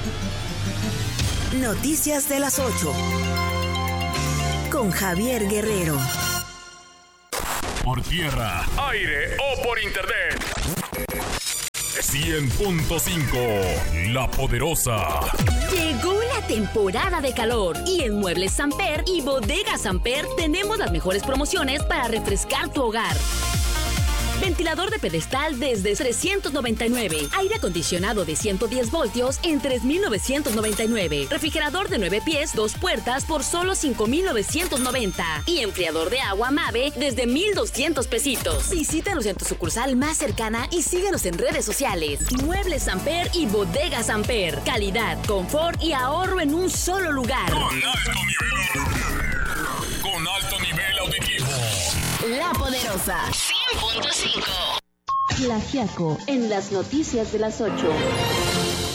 Noticias de las 8. Con Javier Guerrero. Por tierra, aire o por internet. 100.5, La Poderosa. Llegó la temporada de calor y en Muebles Samper y Bodega Samper tenemos las mejores promociones para refrescar tu hogar. Ventilador de pedestal desde 399. Aire acondicionado de 110 voltios en 3,999. Refrigerador de 9 pies, 2 puertas por solo 5,990. Y enfriador de agua Mave desde 1,200 pesitos. Visítanos en tu sucursal más cercana y síguenos en redes sociales. Muebles Samper y Bodega Samper. Calidad, confort y ahorro en un solo lugar. Con alto nivel auditivo. La Poderosa 100.5. La Giaco en las noticias de las 8.